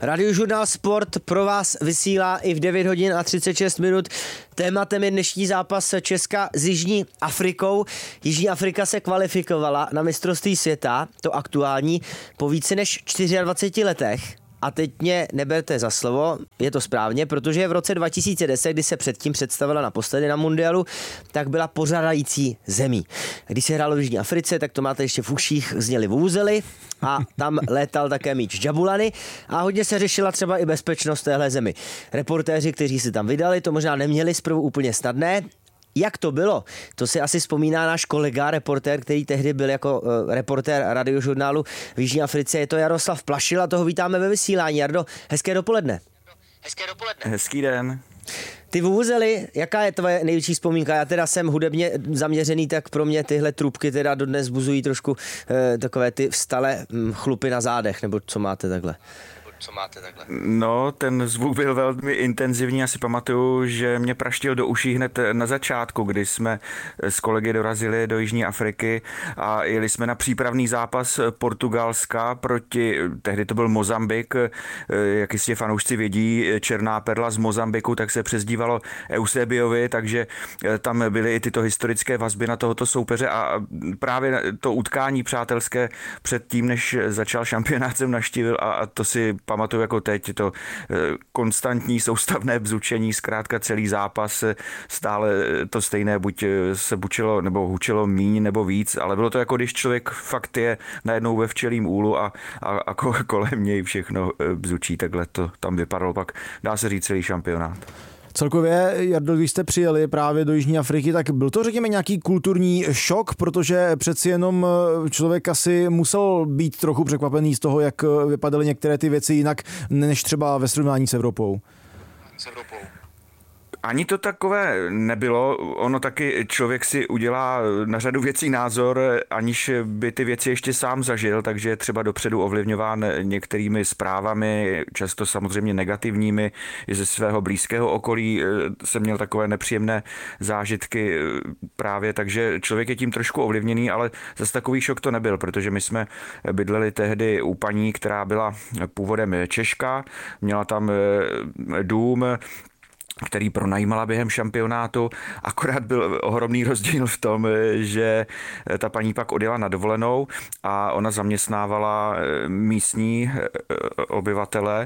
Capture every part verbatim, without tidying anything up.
Radiožurnál Sport pro vás vysílá i v devět hodin a třicet šest minut. Tématem je dnešní zápas Česka s Jižní Afrikou. Jižní Afrika se kvalifikovala na mistrovství světa, to aktuální, po více než dvaceti čtyřech letech. A teď mě neberte za slovo, je to správně, protože v roce dva tisíce deset, kdy se předtím představila naposledy na mundialu, tak byla pořádající zemí. Když se hrálo v Jižní Africe, tak to máte ještě v uších, zněly vuvuzely a tam létal také míč Jabulani a hodně se řešila třeba i bezpečnost téhle zemi. Reportéři, kteří se tam vydali, to možná neměli zprvu úplně snadné. Jak to bylo? To si asi vzpomíná náš kolega, reportér, který tehdy byl jako uh, reportér radiožurnálu v Jižní Africe. Je to Jaroslav Plašil a toho vítáme ve vysílání. Jardo, hezké dopoledne. Hezké dopoledne. Hezký den. Ty vuvuzely, jaká je tvoje největší vzpomínka? Já teda jsem hudebně zaměřený, tak pro mě tyhle trubky teda dodnes buzují trošku uh, takové ty vstalé um, chlupy na zádech, nebo co máte takhle? Co máte takhle? No, ten zvuk byl velmi intenzivní. Já si pamatuju, že mě praštil do uší hned na začátku, kdy jsme s kolegy dorazili do Jižní Afriky a jeli jsme na přípravný zápas Portugalska proti, tehdy to byl Mozambik, jak jistě fanoušci vědí, černá perla z Mozambiku, tak se přezdívalo Eusebiovi, takže tam byly i tyto historické vazby na tohoto soupeře a právě to utkání přátelské před tím, než začal šampionát, jsem navštívil a to si pamatuju jako teď, to konstantní soustavné bzučení, zkrátka celý zápas, stále to stejné, buď se bučilo nebo hučilo míň nebo víc, ale bylo to jako když člověk fakt je najednou ve včelím úlu a, a, a kolem něj všechno bzučí, takhle to tam vypadalo, pak dá se říct celý šampionát. Celkově, Jardo, když jste přijeli právě do Jižní Afriky, tak byl to, řekněme, nějaký kulturní šok, protože přeci jenom člověk asi musel být trochu překvapený z toho, jak vypadaly některé ty věci jinak, než třeba ve srovnání s Evropou. S Evropou. Ani to takové nebylo, ono taky člověk si udělá na řadu věcí názor, aniž by ty věci ještě sám zažil, takže je třeba dopředu ovlivňován některými zprávami, často samozřejmě negativními, i ze svého blízkého okolí jsem měl takové nepříjemné zážitky právě, takže člověk je tím trošku ovlivněný, ale zase takový šok to nebyl, protože my jsme bydleli tehdy u paní, která byla původem Češka, měla tam dům, který pronajímala během šampionátu. Akorát byl ohromný rozdíl v tom, že ta paní pak odjela na dovolenou a ona zaměstnávala místní obyvatele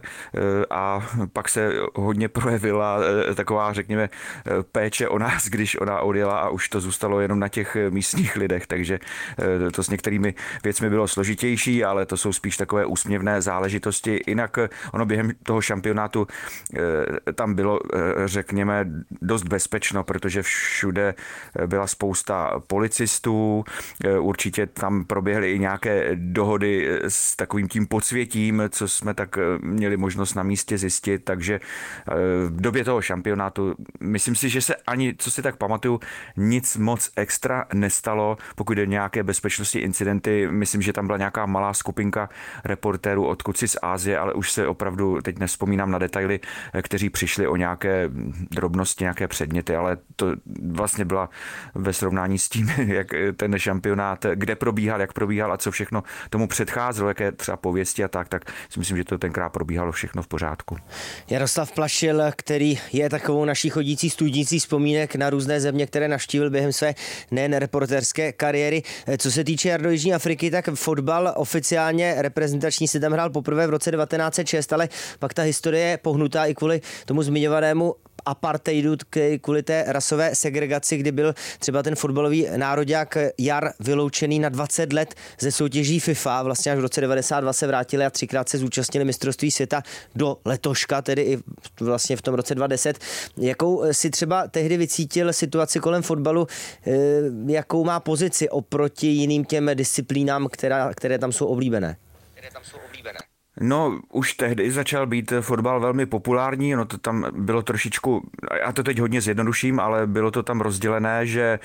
a pak se hodně projevila taková, řekněme, péče o nás, když ona odjela a už to zůstalo jenom na těch místních lidech, takže to s některými věcmi bylo složitější, ale to jsou spíš takové úsměvné záležitosti. Jinak ono během toho šampionátu tam bylo, řekněme, dost bezpečno, protože všude byla spousta policistů, určitě tam proběhly i nějaké dohody s takovým tím podsvětím, co jsme tak měli možnost na místě zjistit, takže v době toho šampionátu myslím si, že se ani, co si tak pamatuju, nic moc extra nestalo, pokud jde nějaké bezpečnostní incidenty, myslím, že tam byla nějaká malá skupinka reportérů odkud si z Asie, ale už se opravdu teď nevzpomínám na detaily, kteří přišli o nějaké drobnosti, nějaké předměty, ale to vlastně byla ve srovnání s tím, jak ten šampionát, kde probíhal, jak probíhal a co všechno tomu předcházelo, jaké třeba pověsti a tak, tak si myslím, že to tenkrát probíhalo všechno v pořádku. Jaroslav Plašil, který je takovou naší chodící studnicí vzpomínek na různé země, které navštívil během své nejen reportérské kariéry. Co se týče Jardo Jižní Afriky, tak fotbal oficiálně reprezentační se tam hrál poprvé v roce devatenáct set šest, ale pak ta historie je pohnutá i kvůli tomu zmiňovanému apartheidu, kvůli té rasové segregaci, kdy byl třeba ten fotbalový nároďák Jar vyloučený na dvacet let ze soutěží FIFA. Vlastně až v roce devadesát dva se vrátili a třikrát se zúčastnili mistrovství světa do letoška, tedy i vlastně v tom roce dva tisíce deset. Jakou si třeba tehdy vycítil situaci kolem fotbalu, jakou má pozici oproti jiným těm disciplínám, která, které tam jsou oblíbené? Které tam jsou oblíbené. No, už tehdy začal být fotbal velmi populární, no to tam bylo trošičku, já to teď hodně zjednoduším, ale bylo to tam rozdělené, že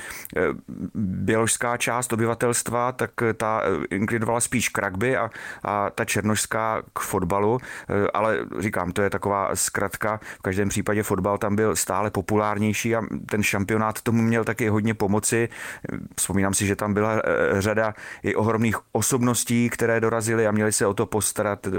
běložská část obyvatelstva, tak ta inklinovala spíš k rugby a, a ta černošská k fotbalu, ale říkám, to je taková zkratka, v každém případě fotbal tam byl stále populárnější a ten šampionát tomu měl taky hodně pomoci. Vzpomínám si, že tam byla řada i ohromných osobností, které dorazily a měly se o to postarat,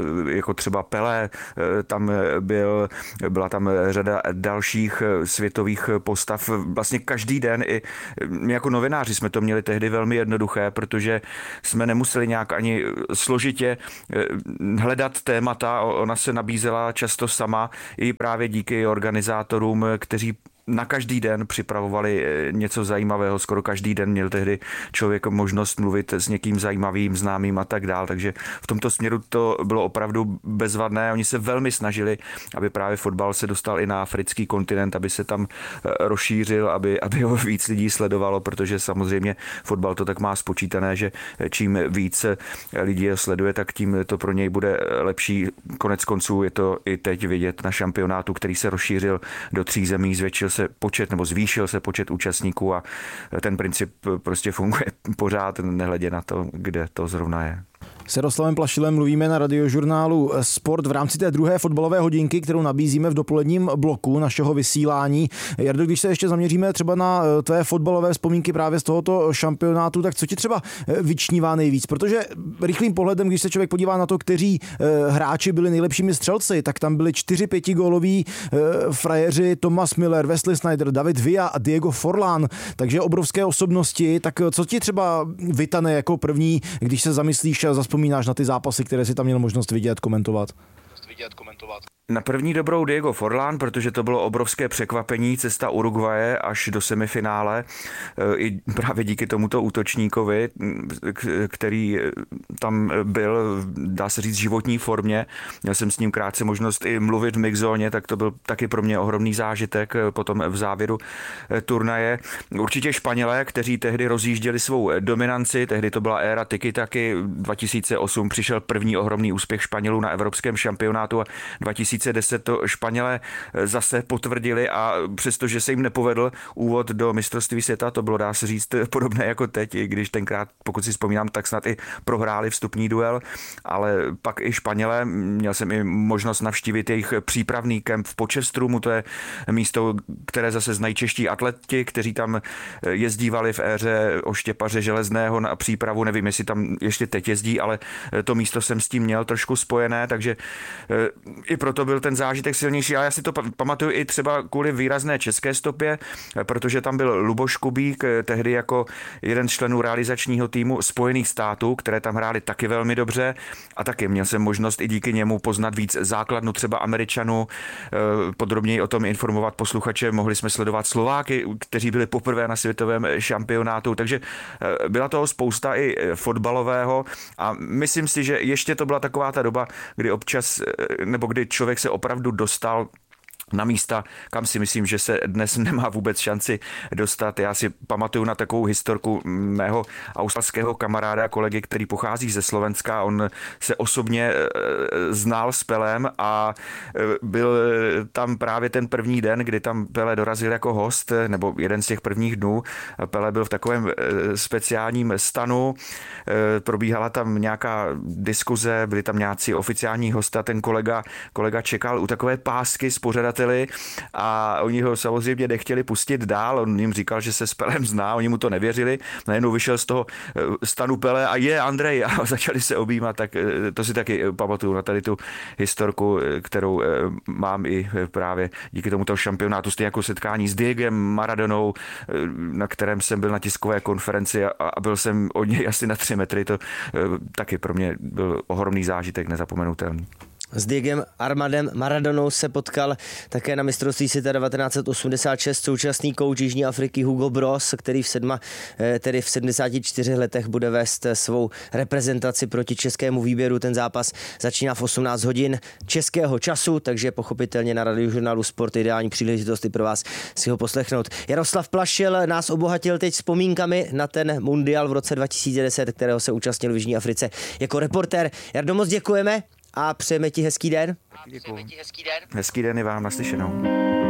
jako třeba Pelé, tam byl, byla tam řada dalších světových postav. Vlastně každý den i my jako novináři jsme to měli tehdy velmi jednoduché, protože jsme nemuseli nějak ani složitě hledat témata, ona se nabízela často sama i právě díky organizátorům, kteří na každý den připravovali něco zajímavého, skoro každý den měl tehdy člověk možnost mluvit s někým zajímavým, známým a tak dál, takže v tomto směru to bylo opravdu bezvadné. Oni se velmi snažili, aby právě fotbal se dostal i na africký kontinent, aby se tam rozšířil, aby, aby ho víc lidí sledovalo, protože samozřejmě fotbal to tak má spočítané, že čím víc lidí ho sleduje, tak tím to pro něj bude lepší. Konec konců je to i teď vidět na šampionátu, který se rozšířil do tří zemí, zvětšil se počet nebo zvýšil se počet účastníků a ten princip prostě funguje pořád, nehledě na to, kde to zrovna je. S Jaroslavem Plašilem mluvíme na radiožurnálu Sport v rámci té druhé fotbalové hodinky, kterou nabízíme v dopoledním bloku našeho vysílání. Jardo, když se ještě zaměříme třeba na tvé fotbalové vzpomínky právě z tohoto šampionátu, tak co ti třeba vyčnívá nejvíc? Protože rychlým pohledem, když se člověk podívá na to, kteří hráči byli nejlepšími střelci, tak tam byli čtyři pětigóloví frajeři Thomas Müller, Wesley Sneijder, David Villa a Diego Forlán, takže obrovské osobnosti. Tak co ti třeba vytane jako první, když se zamyslíš a zaspomínáš na ty zápasy, které si tam měl možnost vidět, komentovat? vidět, komentovat. Na první dobrou Diego Forlán, protože to bylo obrovské překvapení, cesta Uruguaye až do semifinále, i právě díky tomuto útočníkovi, který tam byl, dá se říct, v životní formě. Měl jsem s ním krátce možnost i mluvit v mixzóně, tak to byl taky pro mě ohromný zážitek potom v závěru turnaje. Určitě Španělé, kteří tehdy rozjížděli svou dominanci, tehdy to byla éra tiki-taky, dva tisíce osm přišel první ohromný úspěch Španělů na evropském šampionátu a dva tisíce deset to Španělé zase potvrdili a přestože se jim nepovedl úvod do mistrovství světa, to bylo, dá se říct, podobné jako teď, i když tenkrát, pokud si vzpomínám, tak snad i prohráli vstupní duel, ale pak i Španělé, měl jsem i možnost navštívit jejich přípravný kemp v Počestrumu, to je místo, které zase znají čeští atleti, kteří tam jezdívali v éře Oštěpaře Železného na přípravu, nevím, jestli tam ještě teď jezdí, ale to místo jsem s tím měl trošku spojené, takže i proto byl ten zážitek silnější, ale já si to pamatuju i třeba kvůli výrazné české stopě, protože tam byl Luboš Kubík, tehdy jako jeden z členů realizačního týmu Spojených států, které tam hráli taky velmi dobře a taky měl jsem možnost i díky němu poznat víc základnu třeba Američanů, podrobněji o tom informovat posluchače, mohli jsme sledovat Slováky, kteří byli poprvé na světovém šampionátu, takže byla toho spousta i fotbalového a myslím si, že ještě to byla taková ta doba, kdy občas, nebo kdy člověk se opravdu dostal na místa, kam si myslím, že se dnes nemá vůbec šanci dostat. Já si pamatuju na takovou historku mého australského kamaráda, kolegy, který pochází ze Slovenska. On se osobně znal s Pelem a byl tam právě ten první den, kdy tam Pele dorazil jako host, nebo jeden z těch prvních dnů. Pele byl v takovém speciálním stanu, probíhala tam nějaká diskuze, byli tam nějací oficiální hosta, ten kolega, kolega čekal u takové pásky s pořadateli a oni ho samozřejmě nechtěli pustit dál, on jim říkal, že se s Pelem zná, oni mu to nevěřili, najednou vyšel z toho stanu Pele a je Andrej a začali se objímat, tak to si taky pamatuju na tady tu historku, kterou mám i právě díky tomuto šampionátu, stejně jako setkání s Diegem Maradonou, na kterém jsem byl na tiskové konferenci a byl jsem od něj asi na tři metry, to taky pro mě byl ohromný zážitek, nezapomenutelný. S Diegem Armadem Maradonou se potkal také na mistrovství světa devatenáct set osmdesát šest současný kouč Jižní Afriky Hugo Bross, který v, sedma, tedy v sedmdesáti čtyřech letech bude vést svou reprezentaci proti českému výběru. Ten zápas začíná v osmnáct hodin českého času, takže pochopitelně na radiožurnálu Sport ideální příležitosti pro vás si ho poslechnout. Jaroslav Plašil nás obohatil teď vzpomínkami na ten mundial v roce dva tisíce deset, kterého se účastnil v Jižní Africe jako reportér. Jardo, moc děkujeme. A přejeme ti hezký den. Děkuji. Hezký den i vám, naslyšenou.